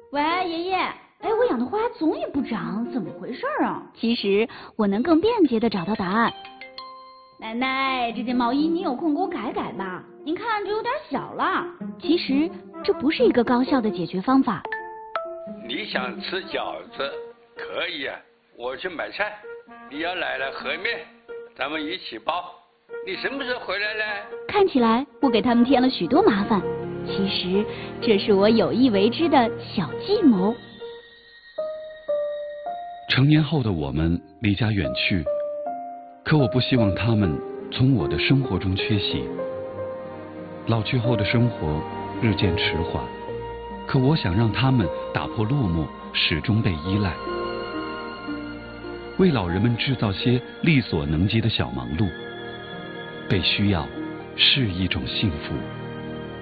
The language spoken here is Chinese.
喂，爷爷，哎，我养的花总也不长，怎么回事啊？ 其实我能更便捷地找到答案。 奶奶，这件毛衣你有空给我改改吧，您看这有点小了。 其实这不是一个高效的解决方法。 你想吃饺子可以啊，我去买菜。你要奶奶和面，咱们一起包。你什么时候回来呢？ 看起来我给他们添了许多麻烦，其实这是我有意为之的小计谋。 成年后的我们离家远去，可我不希望他们从我的生活中缺席。老去后的生活日渐迟缓，可我想让他们打破落寞，始终被依赖。为老人们制造些力所能及的小忙碌，被需要是一种幸福。